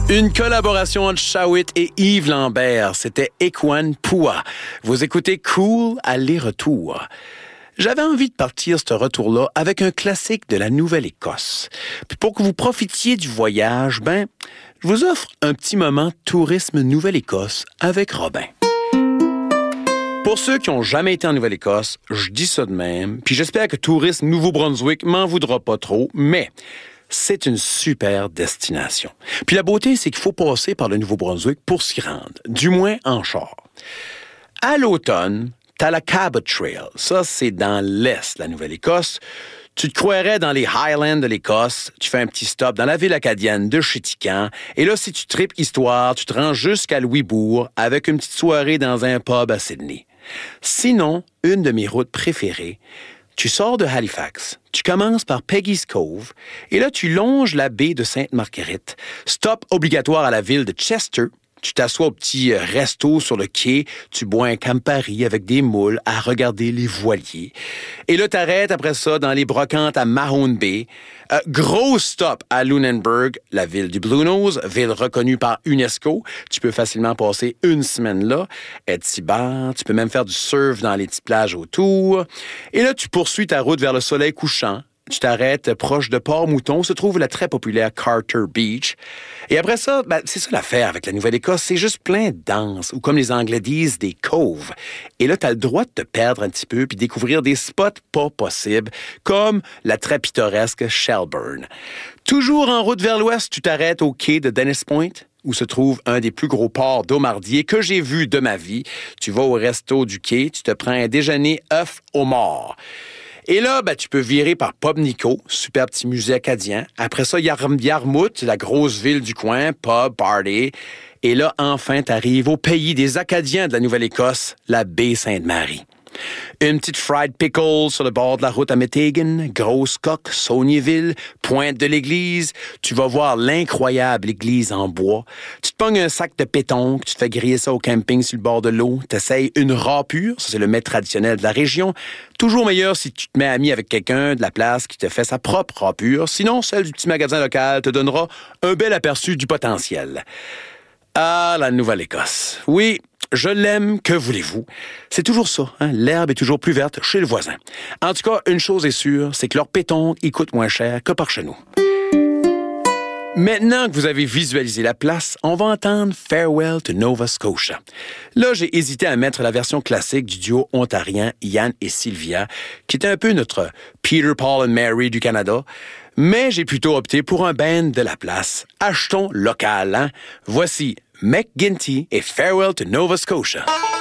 Une collaboration entre Shawit et Yves Lambert, c'était Ekwan-Pua. Vous écoutez Cool aller-retour. J'avais envie de partir ce retour-là avec un classique de la Nouvelle-Écosse. Puis pour que vous profitiez du voyage, je vous offre un petit moment tourisme Nouvelle-Écosse avec Robin. Pour ceux qui n'ont jamais été en Nouvelle-Écosse, je dis ça de même, puis j'espère que Tourisme Nouveau-Brunswick m'en voudra pas trop, mais c'est une super destination. Puis la beauté, c'est qu'il faut passer par le Nouveau-Brunswick pour s'y rendre, du moins en char. À l'automne, t'as la Cabot Trail. Ça, c'est dans l'est de la Nouvelle-Écosse. Tu te croirais dans les Highlands de l'Écosse, tu fais un petit stop dans la ville acadienne de Chéticamp, et là, si tu tripes histoire, tu te rends jusqu'à Louisbourg avec une petite soirée dans un pub à Sydney. Sinon, une de mes routes préférées, tu sors de Halifax, tu commences par Peggy's Cove, et là, tu longes la baie de Sainte-Marguerite. Stop obligatoire à la ville de Chester. Tu t'assois au petit resto sur le quai, tu bois un Campari avec des moules à regarder les voiliers. Et là, t'arrêtes après ça dans les brocantes à Mahone Bay. Gros stop à Lunenburg, la ville du Blue Nose, ville reconnue par UNESCO. Tu peux facilement passer une semaine là, être si bas, tu peux même faire du surf dans les petites plages autour. Et là, tu poursuis ta route vers le soleil couchant. Tu t'arrêtes proche de Port-Mouton, se trouve la très populaire Carter Beach. Et après ça, c'est ça l'affaire avec la Nouvelle-Écosse, c'est juste plein de danses, ou comme les Anglais disent, des coves. Et là, t'as le droit de te perdre un petit peu puis découvrir des spots pas possibles, comme la très pittoresque Shelburne. Toujours en route vers l'ouest, tu t'arrêtes au quai de Dennis Point, où se trouve un des plus gros ports d'Aumardier que j'ai vu de ma vie. Tu vas au resto du quai, tu te prends un déjeuner œuf au mort. Et là, tu peux virer par Pub Nico, super petit musée acadien. Après ça, Yarmouth, la grosse ville du coin, pub, party. Et là, enfin, t'arrives au pays des Acadiens de la Nouvelle-Écosse, la baie Sainte-Marie. Une petite fried pickle sur le bord de la route à Metighan, grosse coque, Saulniéville, pointe de l'église. Tu vas voir l'incroyable église en bois. Tu te pognes un sac de pétanque, tu te fais griller ça au camping sur le bord de l'eau. T'essayes une râpure, ça c'est le mets traditionnel de la région. Toujours meilleur si tu te mets ami avec quelqu'un de la place qui te fait sa propre râpure. Sinon, celle du petit magasin local te donnera un bel aperçu du potentiel. Ah, la Nouvelle-Écosse. Oui, je l'aime, que voulez-vous? C'est toujours ça, hein? L'herbe est toujours plus verte chez le voisin. En tout cas, une chose est sûre, c'est que leur pétanque, il coûte moins cher que par chez nous. Maintenant que vous avez visualisé la place, on va entendre Farewell to Nova Scotia. Là, j'ai hésité à mettre la version classique du duo ontarien Yann et Sylvia, qui était un peu notre Peter, Paul and Mary du Canada, mais j'ai plutôt opté pour un band de la place. Achetons local, hein? Voici McGinty et Farewell to Nova Scotia.